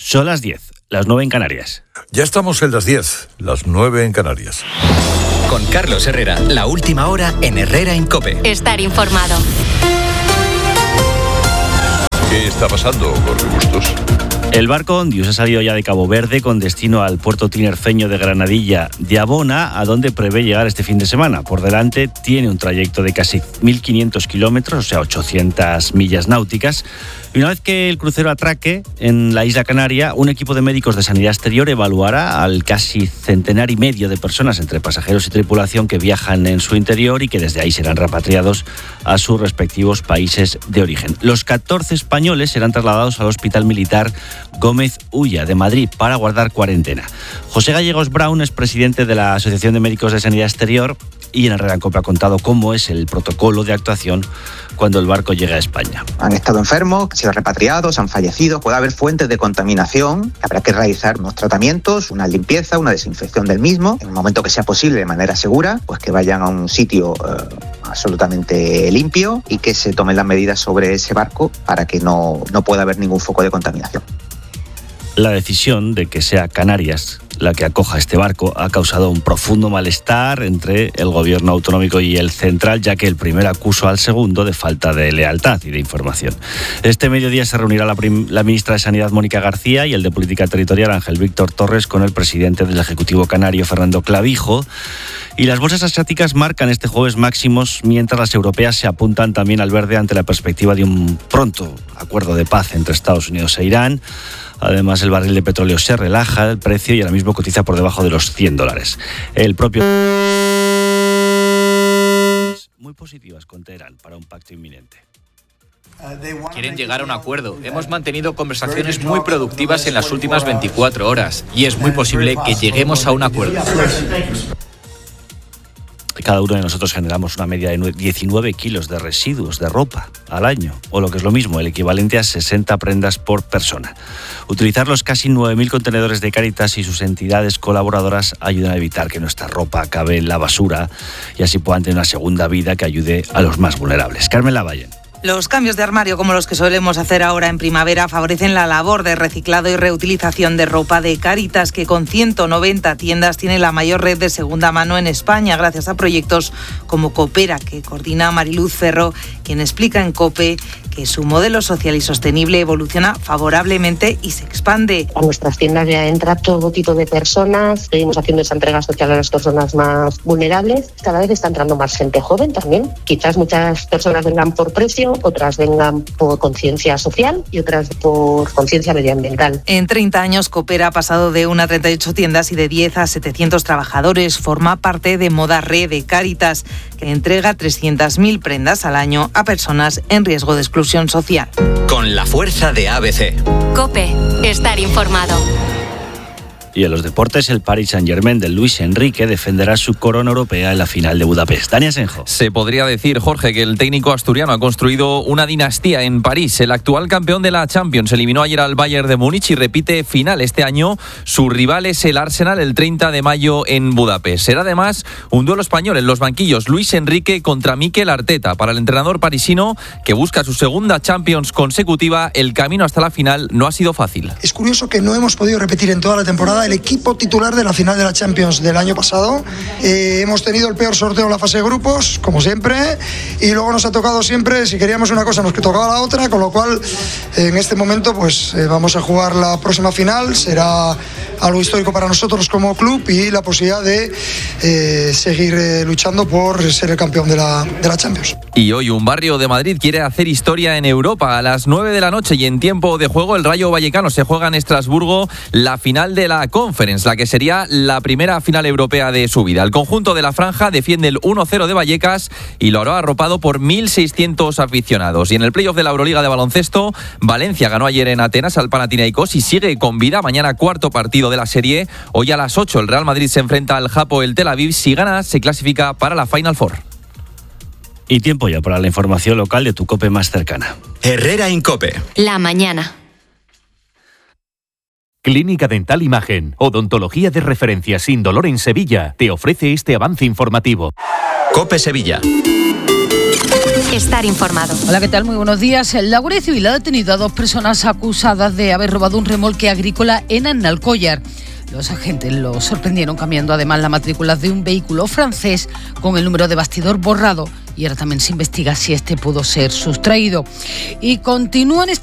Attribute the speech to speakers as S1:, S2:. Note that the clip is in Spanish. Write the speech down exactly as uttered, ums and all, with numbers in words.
S1: Son las diez, las nueve en Canarias.
S2: Ya estamos en las diez, las nueve en Canarias.
S3: Con Carlos Herrera, la última hora en Herrera en COPE.
S4: Estar informado.
S2: ¿Qué está pasando, Jorge Bustos?
S1: El barco Ondius ha salido ya de Cabo Verde con destino al puerto tinerfeño de Granadilla de Abona, a donde prevé llegar este fin de semana. Por delante tiene un trayecto de casi mil quinientos kilómetros, o sea, ochocientas millas náuticas. Y una vez que el crucero atraque en la isla Canaria, un equipo de médicos de sanidad exterior evaluará al casi centenar y medio de personas entre pasajeros y tripulación que viajan en su interior y que desde ahí serán repatriados a sus respectivos países de origen. Los catorce españoles serán trasladados al Hospital Militar Gómez Ulla de Madrid para guardar cuarentena. José Gallegos Brown es presidente de la Asociación de Médicos de Sanidad Exterior y en Herrera en COPE ha contado cómo es el protocolo de actuación cuando el barco llega a España.
S5: Han estado enfermos, han sido repatriados, han fallecido. Puede haber fuentes de contaminación. Habrá que realizar unos tratamientos, una limpieza, una desinfección del mismo. En el momento que sea posible, de manera segura, pues que vayan a un sitio eh, absolutamente limpio y que se tomen las medidas sobre ese barco para que no, no pueda haber ningún foco de contaminación.
S1: La decisión de que sea Canarias la que acoja este barco ha causado un profundo malestar entre el gobierno autonómico y el central, ya que el primero acusó al segundo de falta de lealtad y de información. Este mediodía se reunirá la, prim- la ministra de Sanidad, Mónica García, y el de Política Territorial, Ángel Víctor Torres, con el presidente del Ejecutivo Canario, Fernando Clavijo. Y las bolsas asiáticas marcan este jueves máximos, mientras las europeas se apuntan también al verde ante la perspectiva de un pronto acuerdo de paz entre Estados Unidos e Irán. Además, el barril de petróleo se relaja el precio y ahora mismo cotiza por debajo de los cien dólares. El propio... Muy positivas con Teherán para un pacto inminente.
S6: Quieren llegar a un acuerdo. Hemos mantenido conversaciones muy productivas en las últimas veinticuatro horas y es muy posible que lleguemos a un acuerdo.
S1: Cada uno de nosotros generamos una media de diecinueve kilos de residuos de ropa al año, o lo que es lo mismo, el equivalente a sesenta prendas por persona. Utilizar los casi nueve mil contenedores de Cáritas y sus entidades colaboradoras ayudan a evitar que nuestra ropa acabe en la basura y así puedan tener una segunda vida que ayude a los más vulnerables. Carmen Lavalle.
S7: Los cambios de armario, como los que solemos hacer ahora en primavera, favorecen la labor de reciclado y reutilización de ropa de Cáritas, que con ciento noventa tiendas tiene la mayor red de segunda mano en España, gracias a proyectos como Coopera, que coordina Mariluz Ferro, quien explica en COPE que su modelo social y sostenible evoluciona favorablemente y se expande.
S8: A nuestras tiendas ya entra todo tipo de personas, seguimos haciendo esa entrega social a las personas más vulnerables. Cada vez está entrando más gente joven también. Quizás muchas personas vengan por precio, otras vengan por conciencia social y otras por conciencia medioambiental.
S7: En treinta años, Coopera ha pasado de una a treinta y ocho tiendas y de diez a setecientos trabajadores. Forma parte de Moda Re de Cáritas, que entrega trescientas mil prendas al año a personas en riesgo de exclusión social.
S3: Con la fuerza de A B C.
S4: COPE. Estar informado.
S1: Y en los deportes, el Paris Saint-Germain de Luis Enrique defenderá su corona europea en la final de Budapest. Dani Asenjo.
S9: Se podría decir, Jorge, que el técnico asturiano ha construido una dinastía en París. El actual campeón de la Champions eliminó ayer al Bayern de Múnich y repite final este año. Su rival es el Arsenal el treinta de mayo en Budapest. Será además un duelo español en los banquillos. Luis Enrique contra Mikel Arteta. Para el entrenador parisino, que busca su segunda Champions consecutiva, el camino hasta la final no ha sido fácil.
S10: Es curioso que no hemos podido repetir en toda la temporada el equipo titular de la final de la Champions del año pasado. Eh, hemos tenido el peor sorteo en la fase de grupos, como siempre, y luego nos ha tocado siempre, si queríamos una cosa nos tocaba la otra, con lo cual eh, en este momento pues eh, vamos a jugar la próxima final. Será algo histórico para nosotros como club y la posibilidad de eh, seguir eh, luchando por ser el campeón de la, de la Champions.
S9: Y hoy un barrio de Madrid quiere hacer historia en Europa. A las nueve de la noche y en tiempo de juego, el Rayo Vallecano se juega en Estrasburgo la final de la Conference, la que sería la primera final europea de su vida. El conjunto de la franja defiende el uno cero de Vallecas y lo hará arropado por mil seiscientos aficionados. Y en el playoff de la Euroliga de baloncesto, Valencia ganó ayer en Atenas al Panathinaikos y sigue con vida. Mañana cuarto partido de la serie. Hoy a las ocho el Real Madrid se enfrenta al Japo el Tel Aviv. Si gana, se clasifica para la Final Four.
S1: Y tiempo ya para la información local de tu COPE más cercana.
S3: Herrera en COPE.
S4: La mañana.
S11: Clínica Dental Imagen, odontología de referencia sin dolor en Sevilla, te ofrece este avance informativo.
S3: COPE Sevilla.
S4: estar informado.
S12: Hola, ¿qué tal? Muy buenos días. La Guardia Civil ha detenido a dos personas acusadas de haber robado un remolque agrícola en Analcollar. Los agentes lo sorprendieron cambiando además la matrícula de un vehículo francés con el número de bastidor borrado, y ahora también se investiga si este pudo ser sustraído. Y continúan